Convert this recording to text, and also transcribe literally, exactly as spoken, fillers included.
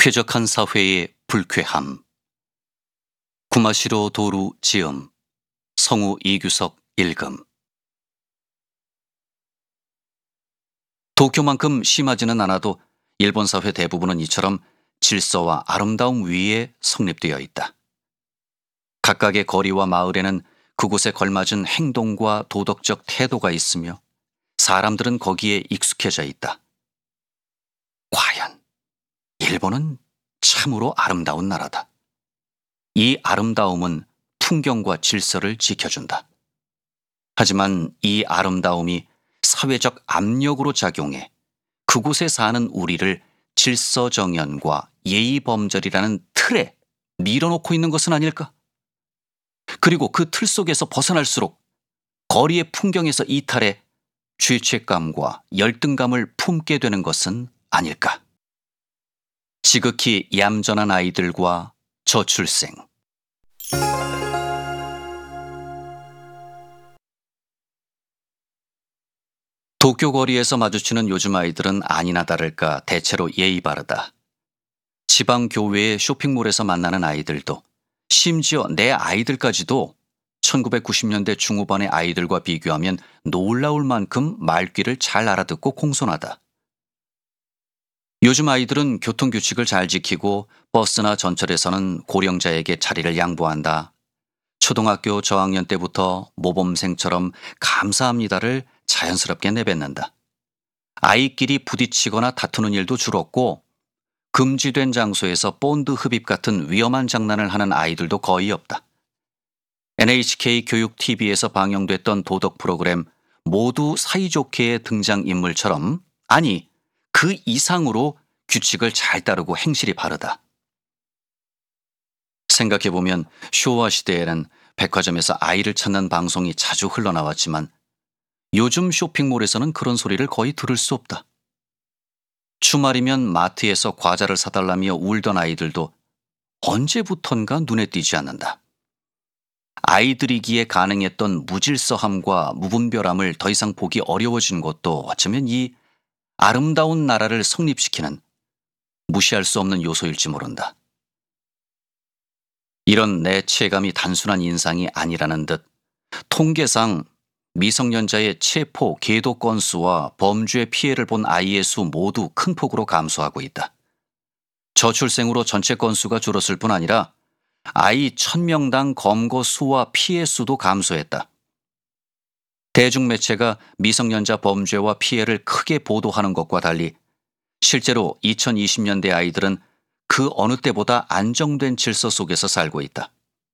쾌적한 사회의 불쾌함. 구마시로 도루 지음. 성우 이규석 읽음. 도쿄만큼 심하지는 않아도 일본 사회 대부분은 이처럼 질서와 아름다움 위에 성립되어 있다. 각각의 거리와 마을에는 그곳에 걸맞은 행동과 도덕적 태도가 있으며 사람들은 거기에 익숙해져 있다. 과연 일본은 참으로 아름다운 나라다. 이 아름다움은 풍경과 질서를 지켜준다. 하지만 이 아름다움이 사회적 압력으로 작용해 그곳에 사는 우리를 질서정연과 예의범절이라는 틀에 밀어놓고 있는 것은 아닐까? 그리고 그 틀 속에서 벗어날수록 거리의 풍경에서 이탈해 죄책감과 열등감을 품게 되는 것은 아닐까? 지극히 얌전한 아이들과 저출생. 도쿄 거리에서 마주치는 요즘 아이들은 아니나 다를까 대체로 예의 바르다. 지방 교외의 쇼핑몰에서 만나는 아이들도, 심지어 내 아이들까지도 천구백구십 년대 중후반의 아이들과 비교하면 놀라울 만큼 말귀를 잘 알아듣고 공손하다. 요즘 아이들은 교통규칙을 잘 지키고 버스나 전철에서는 고령자에게 자리를 양보한다. 초등학교 저학년 때부터 모범생처럼 감사합니다를 자연스럽게 내뱉는다. 아이끼리 부딪히거나 다투는 일도 줄었고 금지된 장소에서 본드 흡입 같은 위험한 장난을 하는 아이들도 거의 없다. 엔에이치케이 교육 티비에서 방영됐던 도덕 프로그램 모두 사이좋게의 등장인물처럼, 아니 그 이상으로 규칙을 잘 따르고 행실이 바르다. 생각해보면 쇼와 시대에는 백화점에서 아이를 찾는 방송이 자주 흘러나왔지만 요즘 쇼핑몰에서는 그런 소리를 거의 들을 수 없다. 주말이면 마트에서 과자를 사달라며 울던 아이들도 언제부턴가 눈에 띄지 않는다. 아이들이기에 가능했던 무질서함과 무분별함을 더 이상 보기 어려워진 것도 어쩌면 이 아름다운 나라를 성립시키는 무시할 수 없는 요소일지 모른다. 이런 내 체감이 단순한 인상이 아니라는 듯 통계상 미성년자의 체포, 계도 건수와 범죄 피해를 본 아이의 수 모두 큰 폭으로 감소하고 있다. 저출생으로 전체 건수가 줄었을 뿐 아니라 아이 천 명당 검거 수와 피해 수도 감소했다. 대중매체가 미성년자 범죄와 피해를 크게 보도하는 것과 달리 실제로 이천이십 년대 아이들은 그 어느 때보다 안정된 질서 속에서 살고 있다.